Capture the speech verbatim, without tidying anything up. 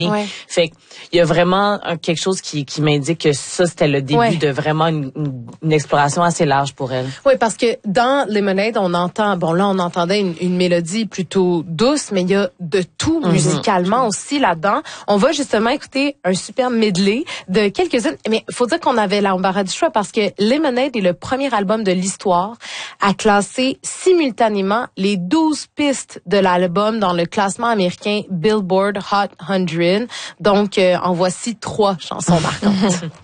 Ouais. Fait que il y a vraiment un, quelque chose qui, qui m'indique que ça, c'était le début ouais. de vraiment une, une, une exploration assez large pour elle. Oui, parce que dans Lemonade, on entend, bon là, on entendait une, une mélodie plutôt douce, mais il y a de tout Mm-hmm. musicalement aussi là-dedans. On va justement écouter un super medley de quelques-unes, mais faut dire qu'on avait l'embarras du choix parce que Lemonade est le premier album de l'histoire à classer simultanément les douze pistes de l'album dans le classement américain Billboard Hot cent. Donc, euh, en voici trois chansons marquantes.